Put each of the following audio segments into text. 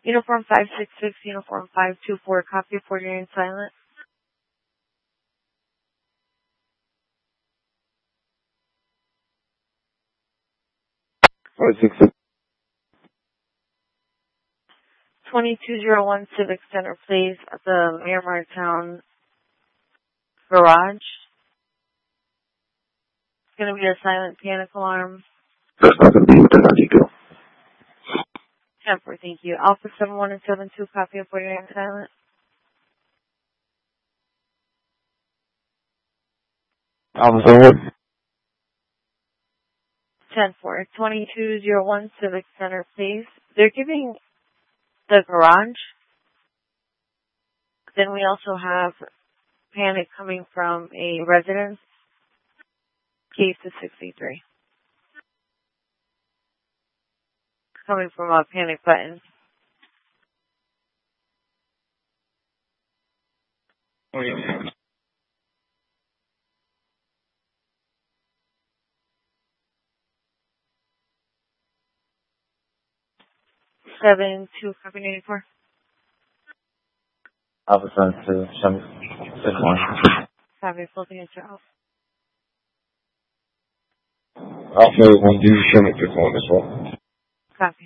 Uniform 566, Uniform 524, copy of 49 silent. Five, 6, 2201 Civic Center, please, at the Miramar Town Garage. It's going to be a silent panic alarm. that's not going to be within our detail. 10-4, thank you. Alpha 71 and 72, copy of 49 silent. Alpha 71. 10-4, 2201 Civic Center, please. They're giving the garage. Then we also have panic coming from a residence. Case to 63. Coming from a panic button. Oh, yeah. 7-2, copy 94. Alpha 72, 61. Copy, full answer off. Alpha 1, do 761 as well. Copy.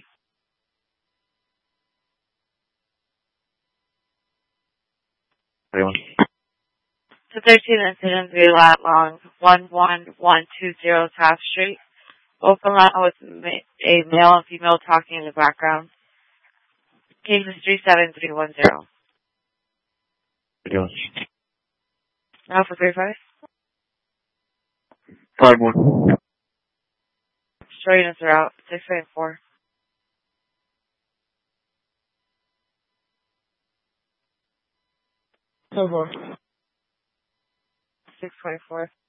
Anyone? So 13 incidents, we lat long, 11120 Taft Street. Open lot with a male and female talking in the background. Case is 37310. Anyone? Alpha 35. 5-1. Short units are out. 654. 624.